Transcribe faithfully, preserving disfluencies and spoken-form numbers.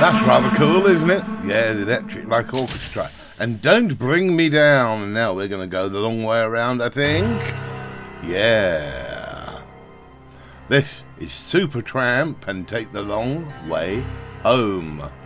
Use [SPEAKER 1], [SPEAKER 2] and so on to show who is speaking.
[SPEAKER 1] That's rather cool, isn't it? Yeah, the Electric Light Orchestra. And Don't Bring Me Down. And now we're going to go the long way around, I think. Yeah. This is Supertramp and Take the Long Way Home.